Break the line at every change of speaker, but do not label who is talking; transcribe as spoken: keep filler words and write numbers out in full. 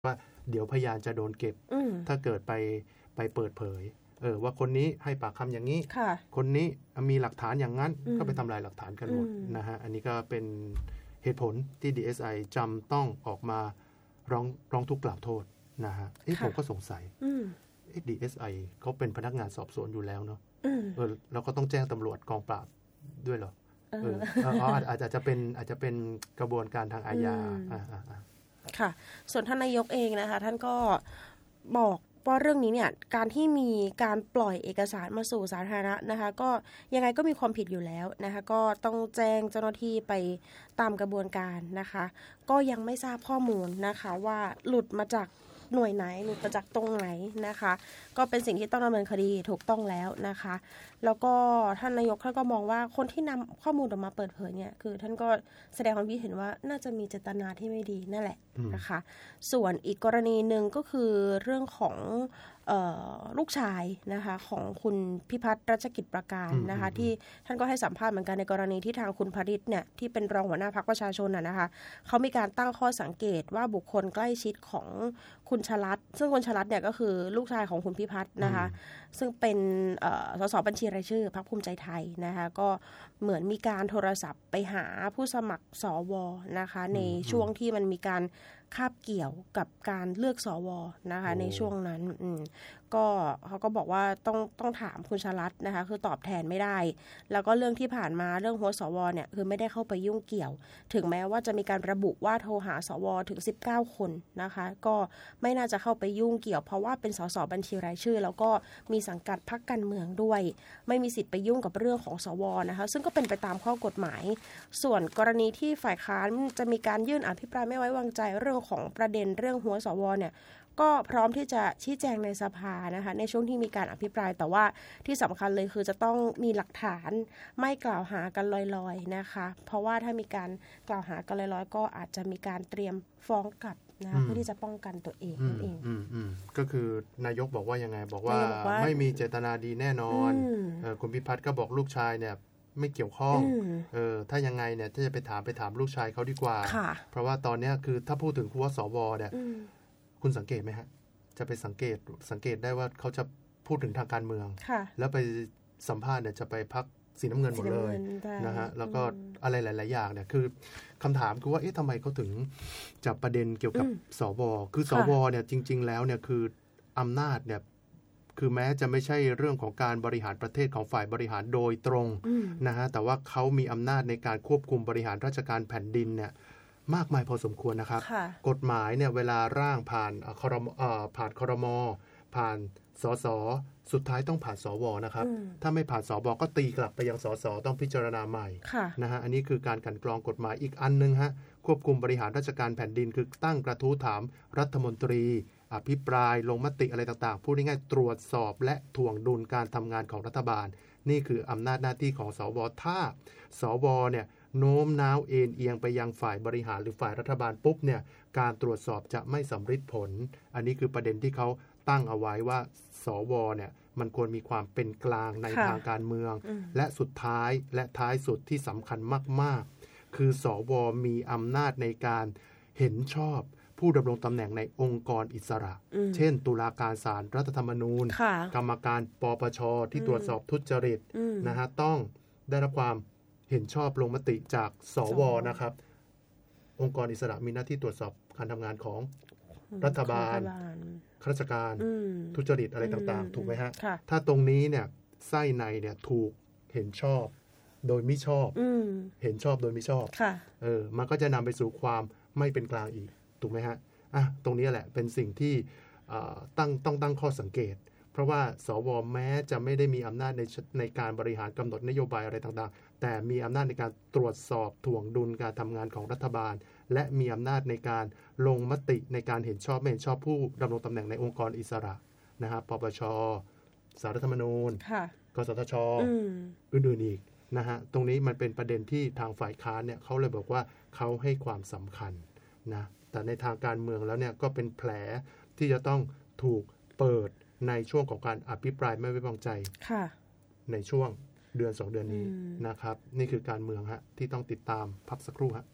ว่าเดี๋ยวพยานจะโดนเก็บถ้าเกิดไปไปเปิดเผยเออว่าคนนี้ให้ปากคำอย่างนี้คนนี้มีหลักฐานอย่างนั้นก็ไปทำลายหลักฐานกันหมดนะฮะอันนี้ก็เป็นเหตุผลที่ ดี เอส ไอ จำต้องออกมาร้องร้องทุกข์กล่าวโทษนะฮะเอ๊ะผมก็สงสัยเอ๊ะ ดี เอส ไอ เขาเป็นพนักงานสอบสวนอยู่แล้วเนาะเออแล้วก็ต้องแจ้งตำรวจกองปราบด้วยเหรอเอออ๋ออาจจะเป็นอาจจะเป็นกระบวนการทางอาญาอ่าๆ
ค่ะส่วนท่านนายกเองนะคะท่านก็บอกว่าเรื่องนี้เนี่ยการที่มีการปล่อยเอกสารมาสู่สาธารณะนะคะก็ยังไงก็มีความผิดอยู่แล้วนะคะก็ต้องแจ้งเจ้าหน้าที่ไปตามกระบวนการนะคะก็ยังไม่ทราบข้อมูลนะคะว่าหลุดมาจากหน่วยไหนหลุดมาจากตรงไหนนะคะก็เป็นสิ่งที่ต้องดำเนินคดีถูกต้องแล้วนะคะแล้วก็ท่านนายกท่านก็มองว่าคนที่นำข้อมูลออกมาเปิดเผยเนี่ยคือท่านก็แสดงความคิดเห็นว่าน่าจะมีเจตนาที่ไม่ดีนั่นแหละนะคะส่วนอีกกรณีหนึ่งก็คือเรื่องของเอ่อลูกชายนะคะของคุณพิพัฒน์รัชกิจประการนะคะที่ท่านก็ให้สัมภาษณ์เหมือนกันในกรณีที่ทางคุณพริตเนี่ยที่เป็นรองหัวหน้าพรรคประชาชนน่ะนะคะเขามีการตั้งข้อสังเกตว่าบุคคลใกล้ชิดของคุณชลัดซึ่งคุณชลัดเนี่ยก็คือลูกชายของคุณพิพัฒน์นะคะซึ่งเป็นสสบัญชีรายชื่อพรรคภูมิใจไทยนะคะก็เหมือนมีการโทรศัพท์ไปหาผู้สมัครสวนะคะในช่วงที่มันมีการคาบเกี่ยวกับการเลือกสวนะคะในช่วงนั้นก็เขาก็บอกว่าต้องต้องถามคุณชลัดนะคะคือตอบแทนไม่ได้แล้วก็เรื่องที่ผ่านมาเรื่องหัวสวเนี่ยคือไม่ได้เข้าไปยุ่งเกี่ยวถึงแม้ว่าจะมีการระบุว่าโทรหาสวถึงสิบเก้าคนนะคะก็ไม่น่าจะเข้าไปยุ่งเกี่ยวเพราะว่าเป็นสสบัญชีรายชื่อแล้วก็มีสังกัดพรรคการเมืองด้วยไม่มีสิทธิ์ไปยุ่งกับเรื่องของสวนะคะซึ่งก็เป็นไปตามข้อกฎหมายส่วนกรณีที่ฝ่ายค้านจะมีการยื่นอภิปรายไม่ไว้วางใจเรื่องของประเด็นเรื่องหัวสวเนี่ยก็พร้อมที่จะชี้แจงในสภานะคะในช่วงที่มีการอภิปรายแต่ว่าที่สำคัญเลยคือจะต้องมีหลักฐานไม่กล่าวหากันลอยๆนะคะเพราะว่าถ้ามีการกล่าวหากันลอยๆก็อาจจะมีการเตรียมฟ้องกลับนะคะเพื่อที่จะป้องกันตัวเองนั่นเอง
ก็คือนายกบอกว่ายังไงบอกว่าไม่มีเจตนาดีแน่นอนเออคุณพิพัฒน์ก็บอกลูกชายเนี่ยไม่เกี่ยวข้องเออถ้ายังไงเนี่ยถ้าจะไปถามไปถามลูกชายเขาดีกว่าเพราะว่าตอนนี้คือถ้าพูดถึงผู้ว่าสวเนี่ยคุณสังเกตไหมฮะจะไปสังเกตสังเกตได้ว่าเขาจะพูดถึงทางการเมืองแล้วไปสัมภาษณ์เนี่ยจะไปพักสีน้ำเงินหมดเลยนะฮะแล้วก็อะไรหลายๆอย่างเนี่ยคือคำถามคือว่าเอ๊ะทำไมเขาถึงจับประเด็นเกี่ยวกับสวคือสวเนี่ยจริงๆแล้วเนี่ยคืออำนาจเนี่ยคือแม้จะไม่ใช่เรื่องของการบริหารประเทศของฝ่ายบริหารโดยตรงนะฮะแต่ว่าเขามีอำนาจในการควบคุมบริหารราชการแผ่นดินเนี่ยมากมายพอสมควรนะครับกฎหมายเนี่ยเวลาร่างผ่านครมผ่านครมผ่านสสสุดท้ายต้องผ่านสวนะครับถ้าไม่ผ่านสวก็ตีกลับไปยังสสต้องพิจารณาใหม่นะฮะอันนี้คือการกลั่นกรองกฎหมายอีกอันนึงฮะควบคุมบริหารราชการแผ่นดินคือตั้งกระทู้ถามรัฐมนตรีอภิปรายลงมติอะไรต่างๆพูดง่ายๆตรวจสอบและถ่วงดุลการทำงานของรัฐบาลนี่คืออำนาจหน้าที่ของสวถ้าสวเนี่ยโน้มน้าวเอ็นเอียงไปยังฝ่ายบริหารหรือฝ่ายรัฐบาลปุ๊บเนี่ยการตรวจสอบจะไม่สำเร็จผลอันนี้คือประเด็นที่เขาตั้งเอาไว้ว่าสวเนี่ยมันควรมีความเป็นกลางในทางการเมืองและสุดท้ายและท้ายสุดที่สำคัญมากๆคือสวมีอำนาจในการเห็นชอบผู้ดำรงตำแหน่งในองค์กรอิสระเช่นตุลาการศาลรัฐธรรมนูญกรรมการปปชที่ตรวจสอบทุจริตนะฮะต้องได้รับความเห็นชอบลงมติจากสวนะครับองค์กรอิสระมีหน้าที่ตรวจสอบการทำงานของรัฐบาลข้าราชการทุจริตอะไรต่างๆถูกไหมฮะถ้าตรงนี้เนี่ยไส้ในเนี่ยถูกเห็นชอบโดยมิชอบเห็นชอบโดยมิชอบเออมันก็จะนำไปสู่ความไม่เป็นกลางอีกถูกไหมฮะอ่ะตรงนี้แหละเป็นสิ่งที่ตั้งต้องตั้งข้อสังเกตเพราะว่าสวแม้จะไม่ได้มีอำนาจในในการบริหารกำหนดนโยบายอะไรต่างๆแต่มีอำนาจในการตรวจสอบถ่วงดุลการทำงานของรัฐบาลและมีอำนาจในการลงมติในการเห็นชอบไม่เห็นชอบผู้ดำรงตำแหน่งในองค์กรอิสระนะครับปปชศาลรัฐธรรมนูญกสทช อื่นๆอีกนะฮะตรงนี้มันเป็นประเด็นที่ทางฝ่ายค้านเนี่ยเขาเลยบอกว่าเขาให้ความสำคัญนะแต่ในทางการเมืองแล้วเนี่ยก็เป็นแผลที่จะต้องถูกเปิดในช่วงของการอภิปรายไม่ไว้วางใจในช่วงเดือนสองเดือนนี้นะครับนี่คือการเมืองฮะที่ต้องติดตามพักสักครู่ฮะ